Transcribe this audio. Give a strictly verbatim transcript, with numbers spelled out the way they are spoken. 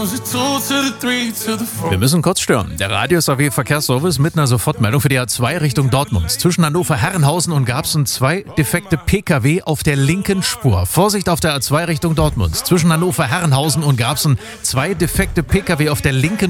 Wir müssen kurz stören. Der Radius A W Verkehrsservice mit einer Sofortmeldung für die A zwei Richtung Dortmund. Zwischen Hannover Herrenhausen und Garbsen zwei defekte P K W auf der linken Spur. Vorsicht auf der A zwei Richtung Dortmund. Zwischen Hannover Herrenhausen und Garbsen zwei defekte P K W auf der linken